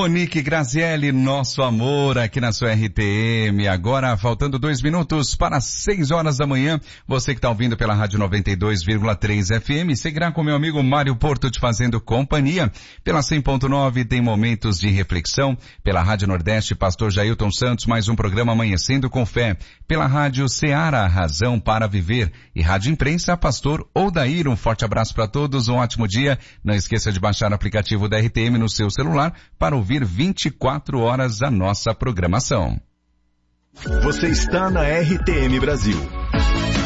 Monique Grazielli, nosso amor, aqui na sua RTM. Agora, faltando 2 minutos para 6 horas da manhã. Você que está ouvindo pela Rádio 92,3 FM, seguirá com meu amigo Mário Porto te fazendo companhia. Pela 100.9 tem momentos de reflexão. Pela Rádio Nordeste, Pastor Jailton Santos, mais um programa Amanhecendo com Fé. Pela Rádio Ceará, Razão para Viver. E Rádio Imprensa, Pastor Odair. Um forte abraço para todos, um ótimo dia. Não esqueça de baixar o aplicativo da RTM no seu celular para ouvir 24 horas a nossa programação. Você está na RTM Brasil.